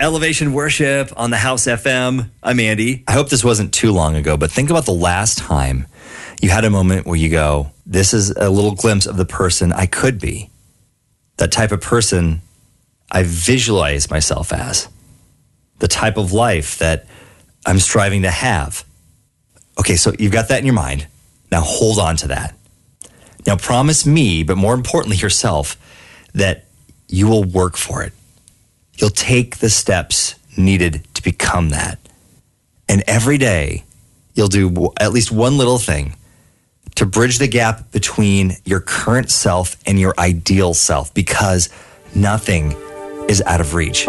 Elevation Worship on the House FM. I'm Andy. I hope this wasn't too long ago, but think about the last time you had a moment where you go, this is a little glimpse of the person I could be. That type of person I visualize myself as. The type of life that I'm striving to have. Okay, so you've got that in your mind. Now hold on to that. Now promise me, but more importantly yourself, that you will work for it. You'll take the steps needed to become that. And every day, you'll do at least one little thing to bridge the gap between your current self and your ideal self, because nothing is out of reach.